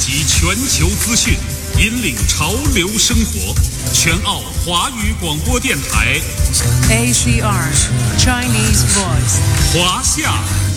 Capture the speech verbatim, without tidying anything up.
习全球资讯，引领潮流生活。全澳华语广播电台 A C R Chinese Voice 华夏